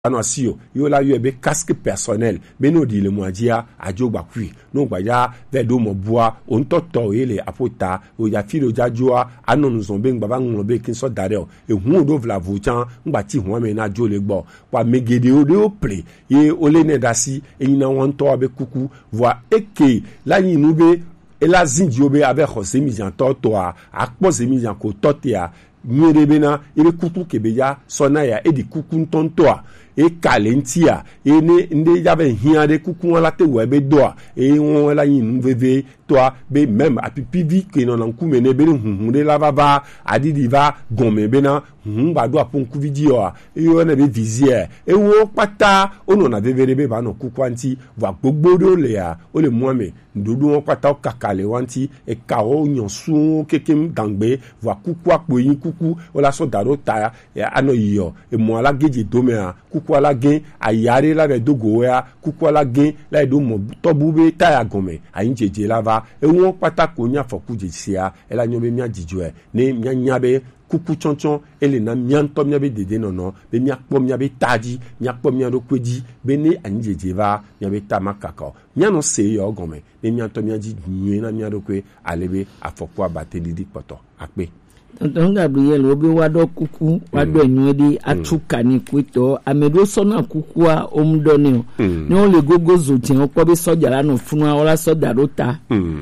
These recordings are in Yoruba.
Anasio, yo la yo be casque personnel, be no di le moadia a joba kui, no gbaya ve do mo bois, on toto ele apota, o ya filo jajua, anon zombe ngba nglobe kin so dareo, e hu do vla vouchan, ngba ti hu me na jo le gbo, kwa megede o de o ple, ye ole ne dasi, e ina wan to abe kuku, voa eke, la yi nube, e la zinji obe abe khose mi jan toto a akpo mi jan ko totia, nyere bena, ebe kuku kebeja, sona ya, e di kuku ntontoa, e kalentia e ne nde jabe hia de kuku la te webe doa e won la yin veve toi be même apipivi ke non an kumene be hunhun de la baba adidi va gome be na ba do apon ku video a e yo na be visier e wo pata ono na veve be ba no kuku anti va gbogbo do le a o le moame ndodo won pata o kakale wanti e ka o nyon su kekem dangbe va kuku apo yin kuku o la so daro ta e ano yo e mo la geje do me a kuku ala gen ayare la ve dogo ya kuku ala gen la do mo tobube ta ya gome ayin jeje lava e won patako nya foku jesia e la nyobe mia jijwe ne mia nyabe kuku chonchon ele na mia nto mia be dede nono be mia kpo mia be taji mia kpo mia do kwedi be ne ayin jeje va mia be tamakaka mia no se yo gome ne mia nto mia ji nwe na mia do kwe alebe afoku abate didi poto akpe Tonton Gabriel obi wado kuku wado enwedi atuka ni kwito amedo sona kuku a omdoni ni o le gogo zotin opo be soja la no funu ola soda rota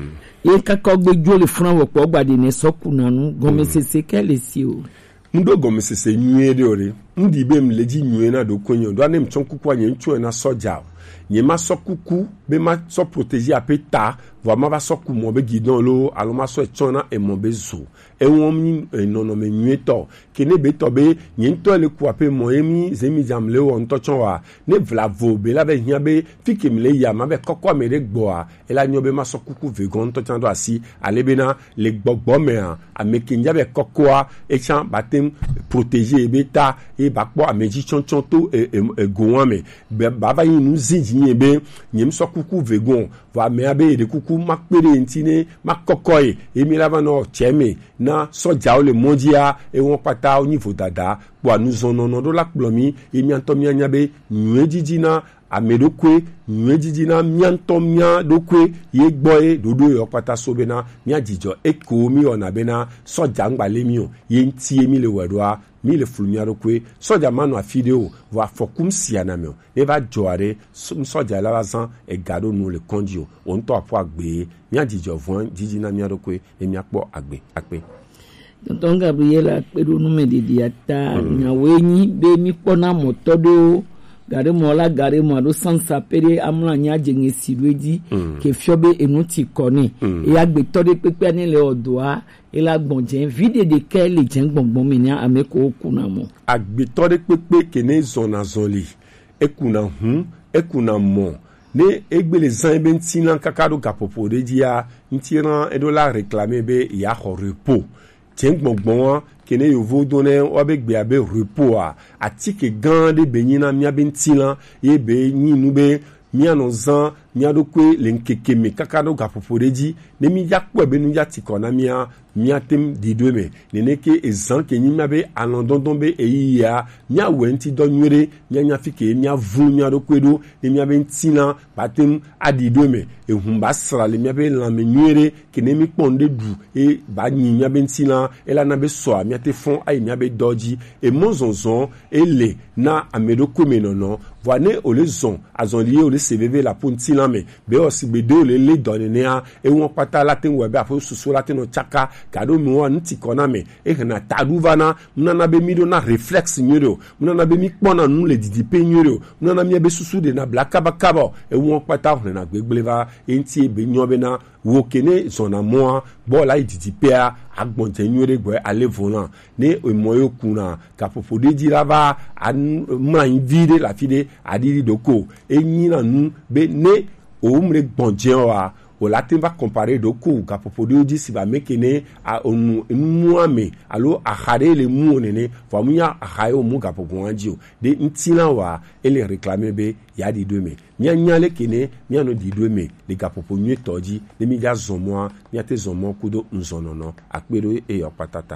e kaka gbeju le funu opo gbade ne sokuna nu gomesese kele si o ndo gomesese nyede ore ndi be mleji nywe na do konyo do anem chon kuku anye nchu na soja nye ma so kuku be ma so protéger apeta vo ma va so ku mo be gidon lo alo ma so echona e mo be zo e won mi nono me nyeto kene be to be nyento le ku ape mo emi zemi jamle won to chon wa ne vla vo be la be hia be fike mi le ya ma be kokko me re gbo a e la nyobe ma so kuku vegon to chan do asi ale be na le gbogbo me a ameke nja be kokko a e chan batem protéger be ta e bakpo ameji chon chon to e gowan me baba yin nu zinji be nyem so kuku vegon va me abe de kuku makpere ntine makokoy emi lava no cheme na soja o le mondia e won pata o niveau dada po anu zonono do la plomi emi antomi anyabe nyejiji na amedokwe nyejiji na miantomia dokwe ye gboye dodo yo pata sobena mia jijo eko mi ona bena soja ngbale mi o ye nti emi le wedwa mi le fulmiaro kwe soja manu a video va fokum siana me e va joare soja la bazan e gado nu le kondio on to apo agbe mia jijo voin jiji na miaro kwe e mia po agbe akpe Tonton Gabriel peru nu medidi ata nya wenyi be mi pona motodo gare mola gare mo do sansa pere amla nya jenge silweji ke fiobe enuti koni e agbe tode pepe ni le odoa e la gbonje vide de ke le jengbongbon mi ni ameko okuna mo agbe tode pepe kene zona zoli ekuna ekuna mo ne egbele zanbe ntina kakado kapopo de dia ntiran edo la réclamer be ya ho repos jengbongbon kene yovo donne obegbe abe repos a atike gande benyina miabe ntila ye be nyinu be miano zan miado kwe lenkeke me kakado gapoporeji ne mi yakpo be nu yatiko na miatem didweme neneke ezan ke nyima be alondondombe eyiya mia wenti donwere nya fike mia vu miado kwedo ne miabe ntina batem adidweme ehumba sra le miabe lamenwere ke ne mi ponde du e ba nyi miabe ntina ela na be so miate fon ai miabe doji e monzonzon ele na amedo kweme nono voine olezon azonlié ole CVV la ponti me be osibede ole le donenea e won pata latin webe afo susu latin no chaka kado mi won ntikona me e na taduvana muna be mi do na reflex nyoro muna be mi kpona nu le didipe nyoro muna mi be susu de na blakaba kaba e won pata ho na gbegbleva enti be nyobe na wokene zona moa bola ididipe a agbonje nyore gbe ale volant ne emoyo kuna kapopode dirava an man vide la fide adiri doko enyina nu be ne omre gbonje wa o latin va comparer doko kapopode odi si va mekene a onu muame alo ahare le muonene famuya ahaye o mu kapoponjio de ntina wa ele réclamer be ya di deme nyanyale kene nyano di deme le kapoponye toji le mi ya zomo nyate zomo kudo nzonono akpero e yo patata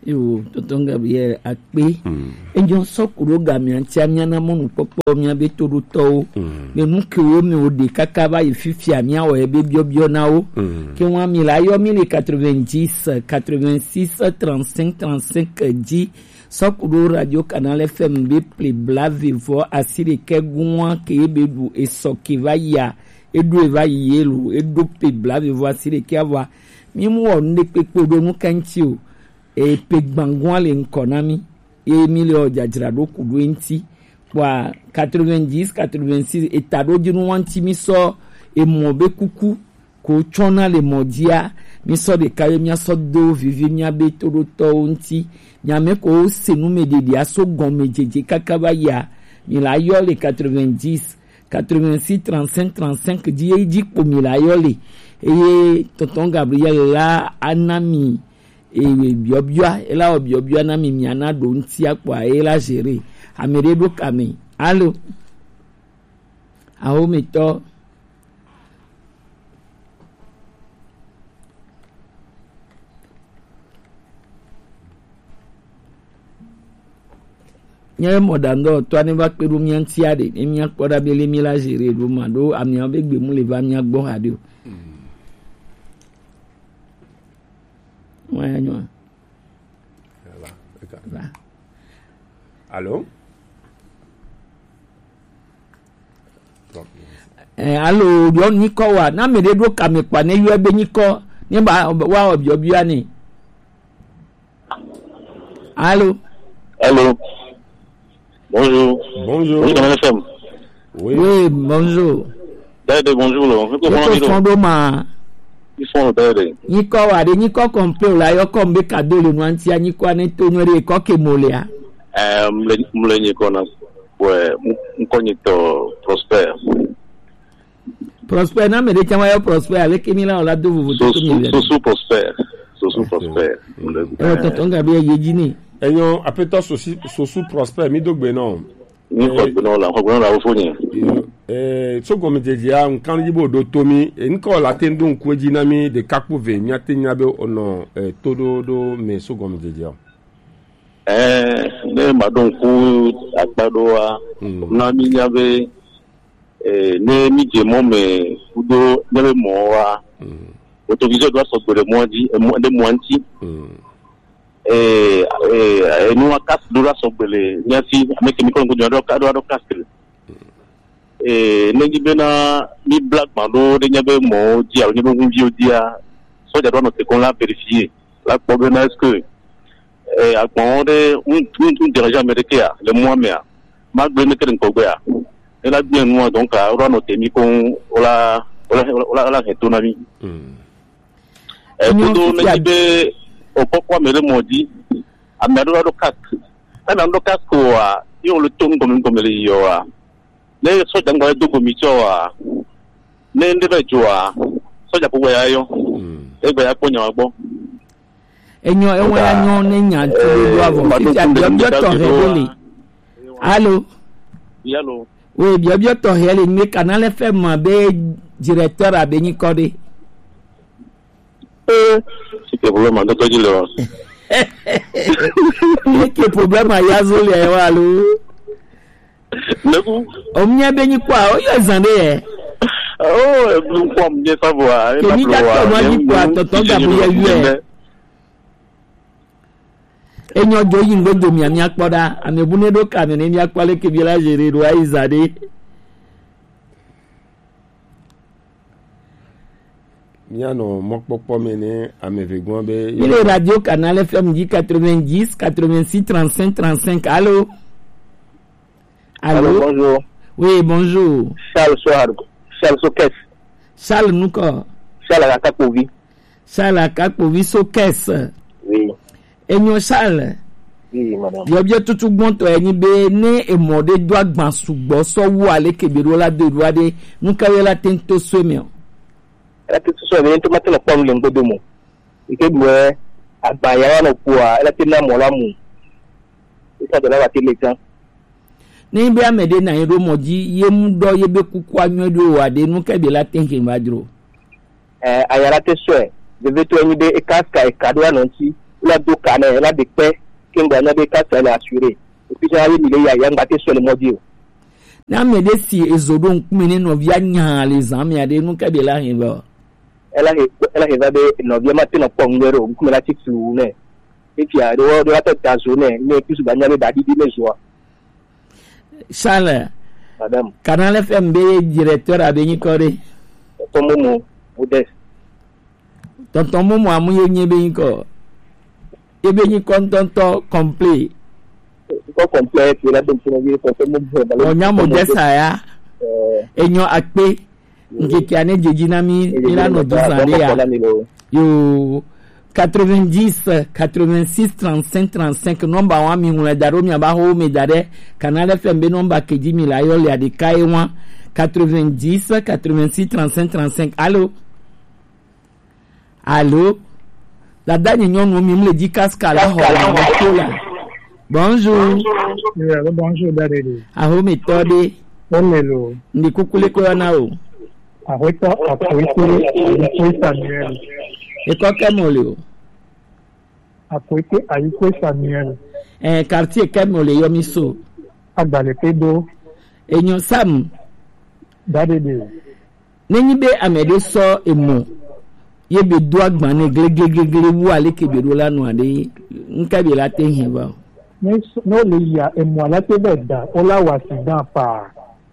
yo tonton Gabriel akpe enjo sokuro gamianti amiana monu popo mia be toruto me nuke wo me ode kakaba ififia mia o ebe biobio na o ke wa mi la yo 1090 86 35 35 di sokuro radio canal FM be play blave vo asire kegunwa ke ebe du esoki va ya edu eva yelu edu pe blave vo asire ke ava mi mu o nde pepe do nu kanti o e pegbangwa le nkonami e milio jajrado kudu enti kwa 90 86 etado jinu wanti mi so e mobe kuku ko chona le modia mi so de kaye mi so do vivi mi abeto to enti nyame ko senu mededi aso gomejeje kakaba ya mi la yo le 90 86 35 35 di eji po mi la yo le e tonton Gabriel la anami e biobia ela biobia na mimiana do nti akwa ela gere amere do kame allo aho meto nye modando to ani ba peru mi anti ade emi akpoda bele mi la gere do ma do ami an be gbe mu le ba mi agbo ade o ouais non là allô allo do niko wa na me de do ka me pa ne yu ebe niko ni ba wa obiobia ni allo bonjour Oui, comment FM? Oui, bonjour. Bonjour. Ils sont bête. Niko wa de niko complet la yo kombe kado le nwanti ya niko ane to nwere ko ke molea. Mle niko na ouais, mkonito Prosper na me de chama yo Prosper ale kemila ola do vuvu to mi. Sosu Prosper. Tonton Gabriel yejini. Enyo apeto sosu Prosper mi dogbe no. Ni ko gbe la ofoni. So gomejeji a nkan yibo do tomi nko la tendu nkweji na mi de kakpove mi atenya be ono todo do me so gomejeji a. Ne madonku agbado wa na mi nyabe ne mi je mo me udo ne mo wa autorisé doit sortir de moanti nous a casse de la sobele nyasi avec mi ko do casque nengi bena mi black mando de nyabe mo dia nyabe ngunji dia so ja doit noter qu'on l'a vérifié la problème est que à bonde un dirigeant américain le mois mais ma bleme que nko gba et là bien nous donc à doit noter mi kon ola retonami todo nengi be opokwa mere modi amero do casque ana ndo casque wa yo le tongo comme le yo wa ne so jangwa do gomicho wa ne ndebe jwa so ja kuwa yayo egbe ya ponya agbo enyo enwe anyo ne nya to do avo ti biobio to hebele allo oui biobio to hele mi canal FM be directeur abeni kode c'est problème de to jilo que problème ya zo le wa lo Leku. Omnia beni kwa, oyo zande e. Blue form de savoir. Que ni d'accord moi ni kwa tonton Gabriel yue. Enyo do yingo do mi akpoda, amebune do ka me ni akpale ke bi la gere do aizade. Miano mokpokpo mene amevegon be. Il est radio canal FM 90 86 35 35. Allô? Allô, bonjour. Oui, bonjour. Charles Sokes. Charles Nuko. Charles Akakovi. Charles Akakovi Sokes. Oui. Enyo Charles. Oui, madame. Biobio tutu gbonto eni be ne emode do agban sugbo so wo ale kebiro la de ruade nuka wela tento swemio. Ela tento swemio ento matelo pom le ngodomo. Ike bwe agbaya no kwa ela tina molamu. Isa de la batelekan. Ni be amede na iro moji ye mudo ye be kuku anyodo wade nuka be la tenke madro. Ayara te swe. De veto eni be ekaska ekadwa nonti la do kana la de pe kinga na de ka sala assuré et puis ça il y a yang baté sur le modio na me de si ezodo nkumene no via nya les amis ade nu ka be la hin ba ela he va de no via matin no pongero nkumela tiksu ne et puis a do la tête zone ne plus gagner le dadi di mejoa Charles madame Canal FM be directeur abeni kore tomomo modeste tonton mo amuye nyebe ko ebe ni kontonto complet ko complet la donc no vie ko mo onya modesta ya enyo akpe ngeki ane jejinami ila no duzane ya yo 90 86 35 35 number 1 mi ngula daro mi abaho me dare Canal FM be number keji mi la yo le ade kai wa 90 86 35 35 allô la dani nyon mi me di casca la ho la bonjour bonjour dadedi aho mi tode onelo ndi kukule ko na o ahota apoite Samuel eko kemole o apoite ayiko Samuel quartier kemole yo mi so agbale pedo enyo sam dadedi nenyi be amede so emo ye be do agban ne glegleglegle wu ale kebe do lanu ade nka be la te hin ba no le ya emo ala te be da ola wa sidan pa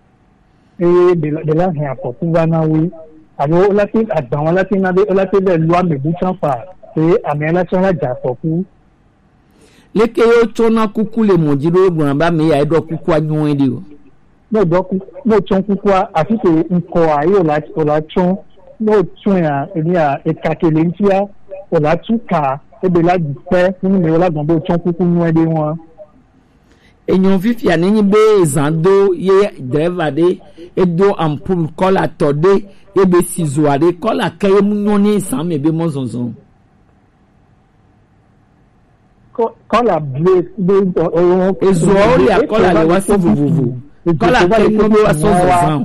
de la hin apo na wi alo la tin adan la tin na de la te be lo me bu chan pa ame la chan la ja foku leke yo chona kuku le mojiro gbon ba me ya edo kuku anyun ede o no chon kuku afi te nko ayo la chon no chon ya ekakele ntia o la tuka ebe la dipe ni me la gbon chon kuku nu ede won enyon fifi anenyi be zando ye driver de edo ampul kola tode ebe sizoade kola kaye munyoni sam ebe mozonzon kola blaze de ezo oli akola le wasi vuvuvu kola kaye munyoni wasozonzon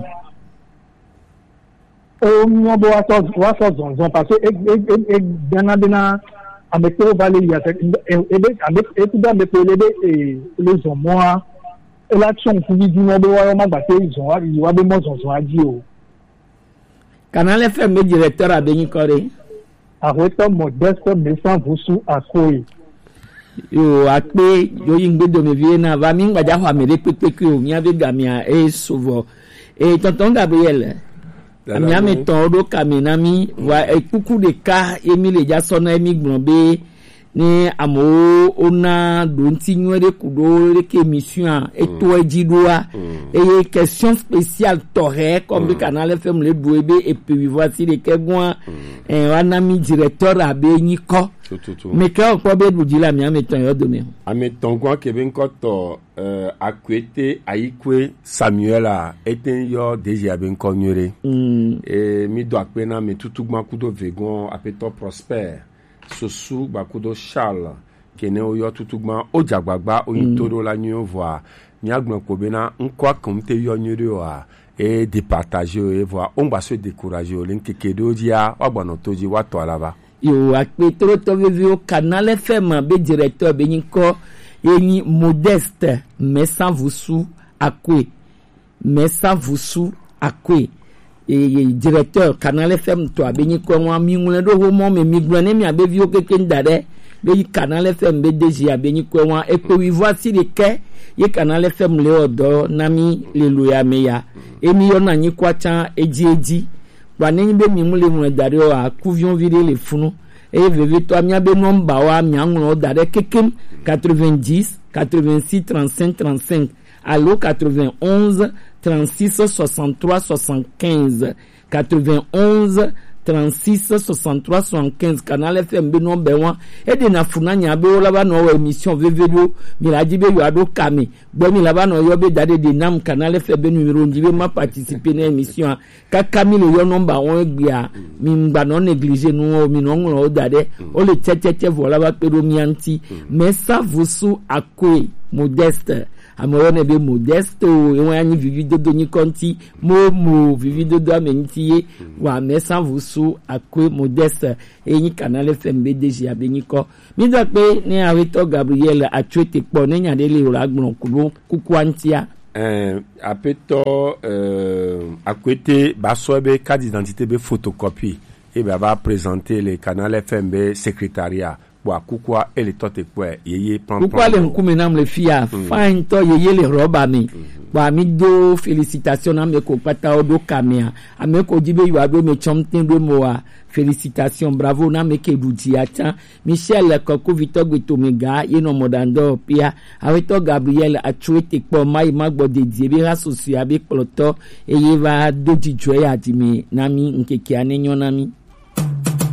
o mbo wasozonzon parce que dana avec le valet il y a avec tout dans le PLD les hommes et l'action qui dit non de voir ma battre ils ont il y a des mots on a dit au Canal FM directeur a béni coré avec modeste mais sans vous sous à quoi yo akpe yo yingbe do me vie na va mi ngbaja ho amere pepepe o mi ave gamia e sovo e tonton Gabriel ami ame ton do kaminami wa ekuku de ka emile ja sona emi gbonbe ni amo ona do nti nwere kudo le ke mission eto ejidoa et question spéciale toré comme Canal FM le douebe et puis voici les kegwa wana mi directeur abe nyiko mais ka ko be du dila mi ame ton yo do me ame ton kwa ke ben ko to akwete ayikwe Samuela eten yo deja ben ko nyore et mi do akpena me tutugma kudo vegon apeto prosper sosu bakudo Charles kene oyo tutugma ojagbagba oyitoro la nyo voa niagbon ko bena nkwa komte yo nyore wa et de partager et voir on va se décourager o linkekedo dia ogbono toji wa to alaba yo akpe to vivi au Canal FM be directeur be nyiko eni modeste mais sans vous sous akwe et directeur Canal FM to abeni ko wa mi ngule do ho mo me mi glone mi abevi o keke ndare le Canal FM be deji abeni ko wa e ko wi voici de ke ye Canal FM le odo nami le loya meya emi yo na nyi kwacha eji ba ne be mi mu le mu dare o akuvion vire le funu e veve to amia be number wa mi anwo dare kekem 90 86 35 35 allo 91 36 63 75 91 36 63 75 Canal FM be no be won e de na funanya be wala ba no émission vevedo mi la jibe yo ado kami bo mi la ba no yo be dade de nam Canal FM be numéro njibe ma participer na émission ka kami le yo number 1 gbia mi ngba no négliger no mi no ngro dade o le tete voilà ba pedo mi anti mais ça vous sous akwe modeste amoro ne be modesto e anyi vivi dodo ni konti mo vivi dodo amentie wa mesa vusu akwe modeste e ni canal FMB DG abeniko mi do pe ni Aweto Gabriel Achwete po ne nya de le ora gbon kuku antia Apeto Akwete basobe carte d'identité be photocopie et va présenter le canal FMB secrétariat pour Kukwa et les totes quoi yeye prend Kukwa le nkumenam le fia fine to yeye le roba mi ba mi do félicitations na me ko pata odo kamea ameko dibe yu do me chomtin do moa félicitations bravo na me ke buti ata Michel Koko Victor Gwitomega yeno modando pia Aweto Gabriel Achwete po mai magbo de diebira sosia be ploto eye va do dijwe adimi nami nkeke anenyo nami